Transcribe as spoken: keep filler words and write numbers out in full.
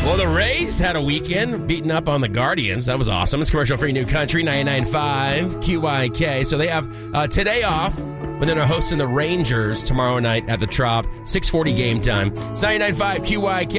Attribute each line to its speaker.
Speaker 1: Well, the Rays had a weekend beating up on the Guardians. That was awesome. It's commercial-free New Country, ninety-nine point five Q Y K. So they have uh, today off, but then they're hosting the Rangers tomorrow night at the Trop. six forty game time. It's ninety-nine point five Q Y K.